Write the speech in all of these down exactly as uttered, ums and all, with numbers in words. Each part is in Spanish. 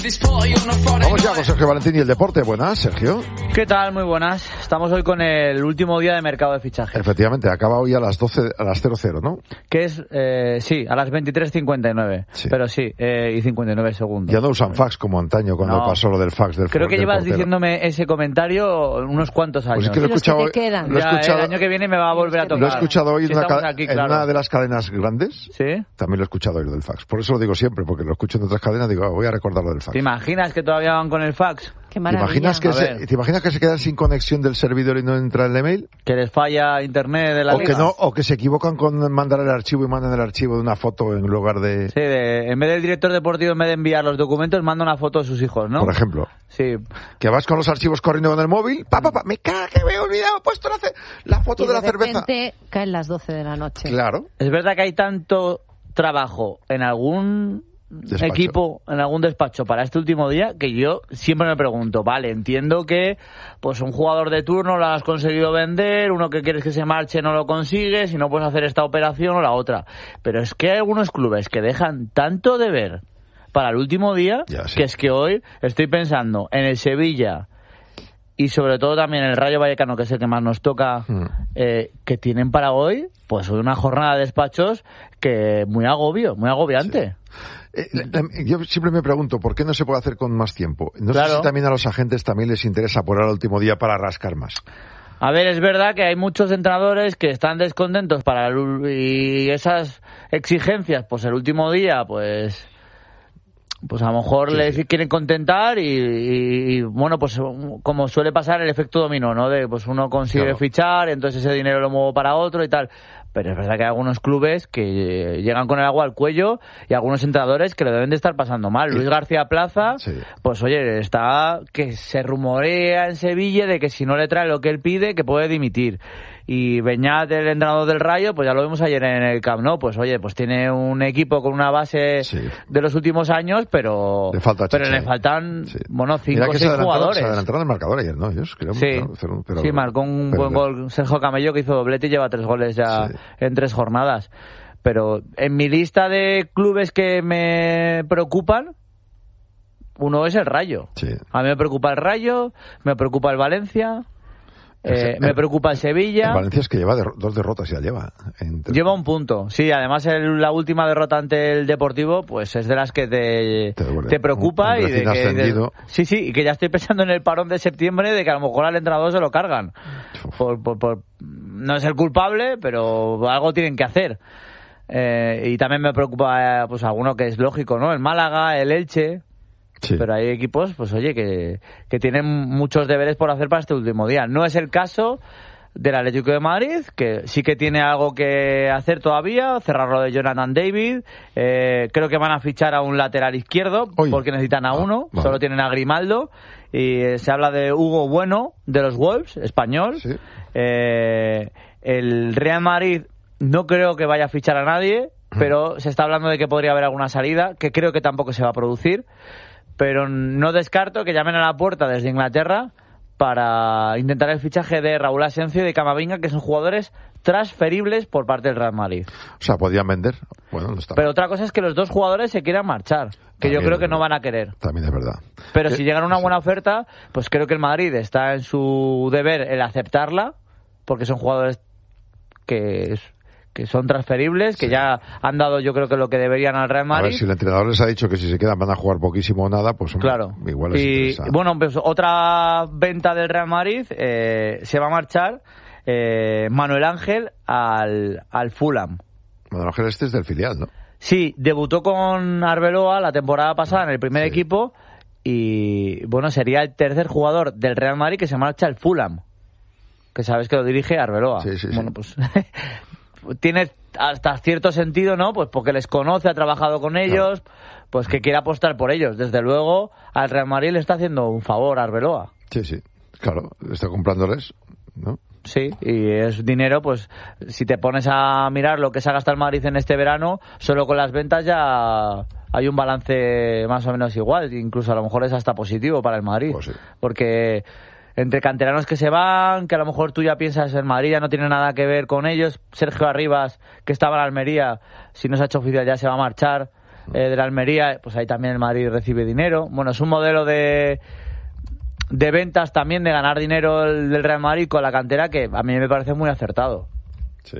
Vamos ya con Sergio Valentín y el deporte. Buenas, Sergio. ¿Qué tal? Muy buenas. Estamos hoy con el último día de mercado de fichajes. Efectivamente, acaba hoy a las doce, a las cero cero, ¿no? Que es, eh, sí, a las veintitrés cincuenta y nueve. Sí. Pero sí, eh, y cincuenta y nueve segundos. Ya no usan fax como antaño cuando no. pasó lo del fax del Creo que del llevas portero. diciéndome ese comentario unos cuantos años. Pues es que lo he escuchado, los que te quedan. Lo he escuchado, ya, el año que viene me va a volver a tocar. Lo he escuchado hoy si en, una, aquí, en claro. una de las cadenas grandes. Sí. También lo he escuchado hoy lo del fax. Por eso lo digo siempre, porque lo escucho en otras cadenas y digo, oh, voy a recordar lo del fax. ¿Te imaginas que todavía van con el fax? Qué ¿Te imaginas, que se, ¿Te imaginas que se quedan sin conexión del servidor y no entra el email? Que les falla internet de la o liga. que no, o que se equivocan con mandar el archivo y mandan el archivo de una foto en lugar de... Sí, de, en vez del director deportivo, en vez de enviar los documentos, manda una foto de sus hijos, ¿no? Por ejemplo. Sí. Que vas con los archivos corriendo con el móvil, pa, pa, pa, me caga que me he olvidado, he puesto la, ce- la foto y de, de la cerveza. Y de repente caen las doce de la noche. Claro. Es verdad que hay tanto trabajo en algún... Despacho. equipo en algún despacho para este último día que yo siempre me pregunto, vale, entiendo que pues un jugador de turno lo has conseguido vender, uno que quieres que se marche no lo consigues y no puedes hacer esta operación o la otra, pero es que hay algunos clubes que dejan tanto de ver para el último día ya, sí. que es que hoy estoy pensando en el Sevilla y sobre todo también el Rayo Vallecano, que es el que más nos toca, mm. eh, que tienen para hoy pues una jornada de despachos que muy agobio, muy agobiante. Sí. Eh, la, la, yo siempre me pregunto, ¿por qué no se puede hacer con más tiempo? No claro. sé si también a los agentes también les interesa apurar al último día para rascar más. A ver, es verdad que hay muchos entrenadores que están descontentos para el, y esas exigencias, pues el último día, pues... pues a lo mejor sí, les sí. quieren contentar y, y, y bueno, pues como suele pasar el efecto dominó, ¿no? De pues uno consigue claro. fichar y entonces ese dinero lo muevo para otro y tal. Pero es verdad que hay algunos clubes que llegan con el agua al cuello y algunos entrenadores que lo deben de estar pasando mal. Sí. Luis García Plaza, sí. pues oye, está que se rumorea en Sevilla de que si no le trae lo que él pide, que puede dimitir. Y Beñat, el entrenador del Rayo, pues ya lo vimos ayer en el Camp Nou, pues oye, pues tiene un equipo con una base sí. de los últimos años, pero le, falta pero le faltan, sí. bueno, cinco o seis jugadores. Se adelantaron el marcador ayer, ¿no? Ellos creo, sí, pero, pero, sí, marcó un buen gol Sergio Camello, que hizo doblete y lleva tres goles ya sí. en tres jornadas. Pero en mi lista de clubes que me preocupan, uno es el Rayo. Sí. A mí me preocupa el Rayo, me preocupa el Valencia... Eh, me preocupa el Sevilla. El Valencia es que lleva der- dos derrotas, ya lleva. Entre... Lleva un punto. Sí, además el, la última derrota ante el Deportivo, pues es de las que te, te, te preocupa un, un y de que de, sí, sí, y que ya estoy pensando en el parón de septiembre de que a lo mejor al entrenador se lo cargan. Por, por, por, no es el culpable, pero algo tienen que hacer. Eh, y también me preocupa, pues alguno que es lógico, ¿no? El Málaga, el Elche. Sí. Pero hay equipos, pues oye, que, que tienen muchos deberes por hacer para este último día. No es el caso del Atlético de Madrid, que sí que tiene algo que hacer todavía, cerrar lo de Jonathan David. Eh, creo que van a fichar a un lateral izquierdo, Oye. porque necesitan a uno, ah, vale. solo tienen a Grimaldo. Y eh, se habla de Hugo Bueno, de los Wolves, español. Sí. Eh, el Real Madrid no creo que vaya a fichar a nadie, mm. pero se está hablando de que podría haber alguna salida, que creo que tampoco se va a producir. Pero no descarto que llamen a la puerta desde Inglaterra para intentar el fichaje de Raúl Asencio y de Camavinga, que son jugadores transferibles por parte del Real Madrid. O sea, podían vender. Bueno, no está Pero mal. Otra cosa es que los dos jugadores se quieran marchar, que también yo creo que no van a querer. También es verdad. Pero ¿Qué? si llegan a una buena oferta, pues creo que el Madrid está en su deber el aceptarla, porque son jugadores que... Es, que son transferibles, que sí. ya han dado yo creo que lo que deberían al Real Madrid. A ver, si el entrenador les ha dicho que si se quedan van a jugar poquísimo o nada, pues hombre, claro. igual les y interesa. Bueno, pues otra venta del Real Madrid, eh, se va a marchar eh, Manuel Ángel al, al Fulham. Manuel Ángel este es del filial, ¿no? Sí, debutó con Arbeloa la temporada pasada en el primer sí. equipo y bueno, sería el tercer jugador del Real Madrid que se marcha al Fulham, que sabes que lo dirige Arbeloa. Sí, sí, bueno, sí. pues... tiene hasta cierto sentido, ¿no? Pues porque les conoce, ha trabajado con ellos, claro. pues que quiere apostar por ellos. Desde luego, al Real Madrid le está haciendo un favor a Arbeloa. Sí, sí, claro, está comprándoles, ¿no? Sí, y es dinero, pues si te pones a mirar lo que se ha gastado el Madrid en este verano, solo con las ventas ya hay un balance más o menos igual, incluso a lo mejor es hasta positivo para el Madrid. Pues sí. Porque... entre canteranos que se van, que a lo mejor tú ya piensas en Madrid, ya no tiene nada que ver con ellos. Sergio Arribas, que estaba en Almería, si no se ha hecho oficial ya se va a marchar. eh, de la Almería, pues ahí también el Madrid recibe dinero. Bueno, es un modelo de de ventas también, de ganar dinero el, del Real Madrid con la cantera, que a mí me parece muy acertado. Sí.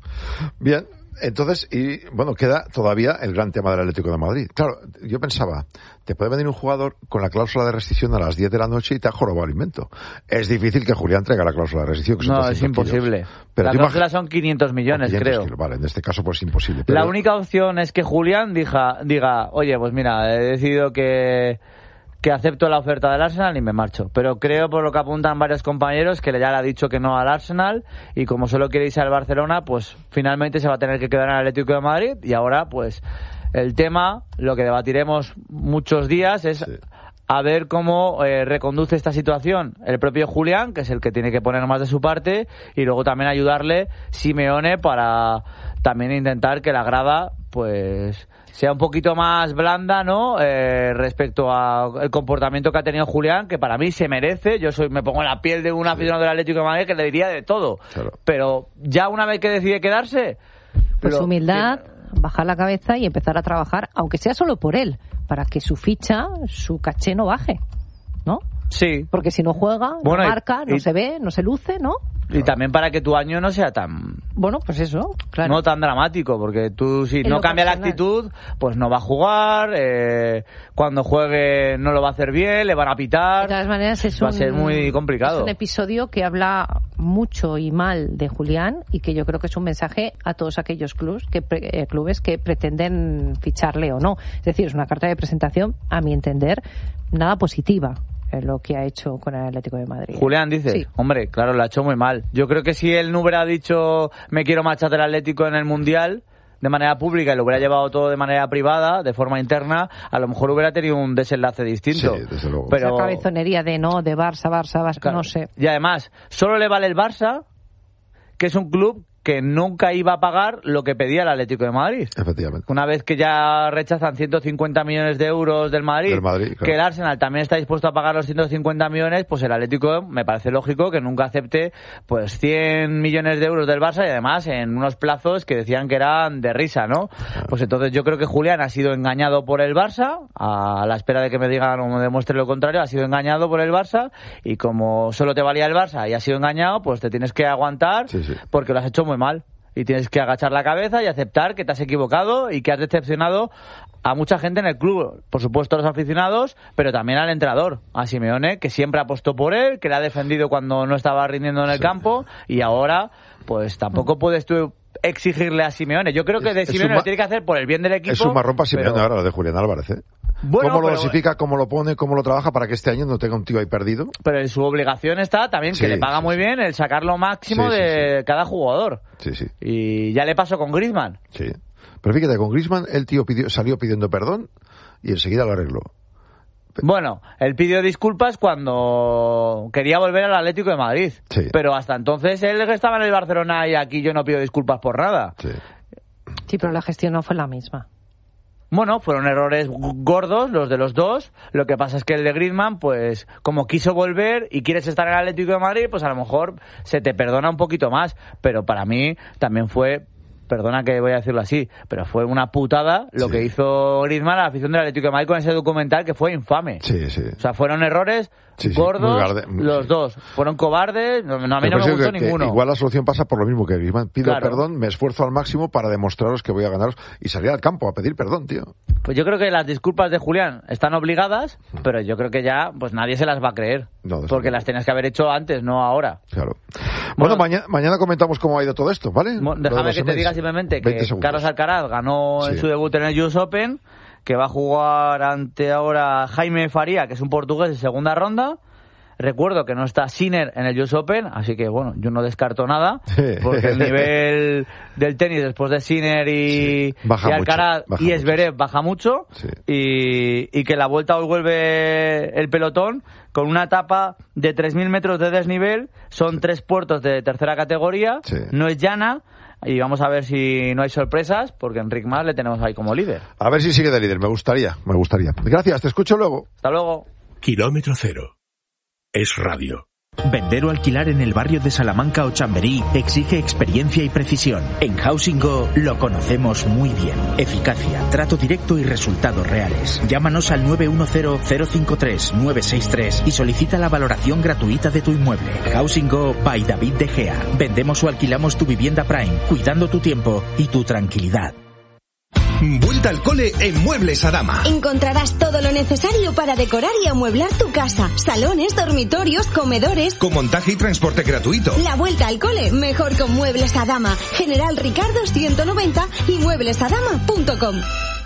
Bien, entonces, y bueno, queda todavía el gran tema del Atlético de Madrid. Claro, yo pensaba, te puede venir un jugador con la cláusula de rescisión a las diez de la noche y te ha jorobado el invento. Es difícil que Julián traiga la cláusula de rescisión. Que son no, es imposible. Pero la cláusula son quinientos millones, quinientos creo. Kilos. Vale, en este caso pues es imposible. Pero... La única opción es que Julián diga, diga, oye, pues mira, he decidido que... que acepto la oferta del Arsenal y me marcho. Pero creo, por lo que apuntan varios compañeros, que ya le ha dicho que no al Arsenal, y como solo quiere irse al Barcelona, pues finalmente se va a tener que quedar en el Atlético de Madrid. Y ahora, pues, el tema, lo que debatiremos muchos días, es sí. a ver cómo eh, reconduce esta situación el propio Julián, que es el que tiene que poner más de su parte, y luego también ayudarle Simeone para también intentar que la grada, pues... sea un poquito más blanda, ¿no? Eh, respecto al comportamiento que ha tenido Julián, que para mí se merece. Yo soy me pongo en la piel de un sí. aficionado del Atlético de Madrid que le diría de todo. Claro. Pero ya una vez que decide quedarse... Pues pero, humildad, que... bajar la cabeza y empezar a trabajar, aunque sea solo por él, para que su ficha, su caché no baje, ¿no? Sí. Porque si no juega, bueno, no marca, y, no y... se ve, no se luce, ¿no? Y también para que tu año no sea tan... Bueno, pues eso, claro. No tan dramático, porque tú si en no cambia personal. La actitud, pues no va a jugar, eh, cuando juegue no lo va a hacer bien, le van a pitar... De todas maneras es va un, a ser muy complicado. Es un episodio que habla mucho y mal de Julián y que yo creo que es un mensaje a todos aquellos clubes que, eh, clubes que pretenden ficharle o no. Es decir, es una carta de presentación, a mi entender, nada positiva. Lo que ha hecho con el Atlético de Madrid. Julián dice, sí. Hombre, claro, lo ha hecho muy mal. Yo creo que si él no hubiera dicho me quiero marchar del Atlético en el Mundial de manera pública y lo hubiera llevado todo de manera privada, de forma interna, a lo mejor hubiera tenido un desenlace distinto. Sí, desde luego. Pero esa cabezonería de no, de Barça, Barça, Barça, claro. No sé. Y además, solo le vale el Barça, que es un club que nunca iba a pagar lo que pedía el Atlético de Madrid. Efectivamente. Una vez que ya rechazan ciento cincuenta millones de euros del Madrid, del Madrid claro. que el Arsenal también está dispuesto a pagar los ciento cincuenta millones, pues el Atlético me parece lógico que nunca acepte pues cien millones de euros del Barça y además en unos plazos que decían que eran de risa, ¿no? Claro. Pues entonces yo creo que Julián ha sido engañado por el Barça, a la espera de que me digan o me demuestren lo contrario, ha sido engañado por el Barça y como solo te valía el Barça y has sido engañado, pues te tienes que aguantar sí, sí. porque lo has hecho muy mal. Y tienes que agachar la cabeza y aceptar que te has equivocado y que has decepcionado a mucha gente en el club. Por supuesto a los aficionados, pero también al entrenador, a Simeone, que siempre apostó por él, que le ha defendido cuando no estaba rindiendo en el sí. campo y ahora pues tampoco puedes tú exigirle a Simeone. Yo creo que de Simeone lo tiene que hacer por el bien del equipo. Es un marrón para Simeone pero... ahora, lo de Julián Álvarez, ¿eh? Bueno, ¿Cómo lo pero, dosifica, cómo lo pone, cómo lo trabaja para que este año no tenga un tío ahí perdido? Pero en su obligación está también, que sí, le paga sí, muy sí. bien, el sacar lo máximo sí, de sí, sí. cada jugador. Sí, sí. Y ya le pasó con Griezmann. Sí. Pero fíjate, con Griezmann el tío pidió, salió pidiendo perdón y enseguida lo arregló. Bueno, él pidió disculpas cuando quería volver al Atlético de Madrid. Sí. Pero hasta entonces él estaba en el Barcelona y aquí yo no pido disculpas por nada. Sí. Sí, pero la gestión no fue la misma. Bueno, fueron errores gordos los de los dos. Lo que pasa es que el de Griezmann, pues, como quiso volver y quieres estar en el Atlético de Madrid, pues a lo mejor se te perdona un poquito más. Pero para mí también fue, perdona que voy a decirlo así, pero fue una putada lo sí. que hizo Griezmann a la afición del Atlético de Madrid con ese documental que fue infame. Sí, sí. O sea, fueron errores sí, sí, gordos garde, los sí. dos. Fueron cobardes, no, no, a mí no me gustó que, ninguno. Que igual la solución pasa por lo mismo que Griezmann. Pido claro. perdón, me esfuerzo al máximo para demostraros que voy a ganaros y salir al campo a pedir perdón, tío. Pues yo creo que las disculpas de Julián están obligadas, mm. pero yo creo que ya pues nadie se las va a creer. No, porque las tenías que haber hecho antes, no ahora. Claro. Bueno, bueno mañana, mañana comentamos cómo ha ido todo esto, ¿vale? Déjame que te diga simplemente que Carlos Alcaraz ganó sí. en su debut en el U S Open, que va a jugar ante ahora Jaime Faría, que es un portugués de segunda ronda. Recuerdo que no está Sinner en el U S Open, así que bueno, yo no descarto nada, porque el nivel del tenis después de Sinner y, sí, y Alcaraz y Zverev baja mucho, sí. y, y que la vuelta hoy vuelve el pelotón con una etapa de tres mil metros de desnivel, son sí. tres puertos de tercera categoría, sí. no es llana, y vamos a ver si no hay sorpresas, porque Enric Mas le tenemos ahí como líder. A ver si sigue de líder, me gustaría, me gustaría. Gracias, te escucho luego. Hasta luego. Kilómetro cero. Es radio. Vender o alquilar en el barrio de Salamanca o Chamberí exige experiencia y precisión. En Housing Go lo conocemos muy bien. Eficacia, trato directo y resultados reales. Llámanos al nueve uno cero, cero cinco tres, nueve seis tres y solicita la valoración gratuita de tu inmueble. Housing Go by David De Gea. Vendemos o alquilamos tu vivienda Prime, cuidando tu tiempo y tu tranquilidad. Vuelta al cole en Muebles Adama. Encontrarás todo lo necesario para decorar y amueblar tu casa. Salones, dormitorios, comedores. Con montaje y transporte gratuito. La vuelta al cole mejor con Muebles Adama. General Ricardo ciento noventa y muebles adama punto com.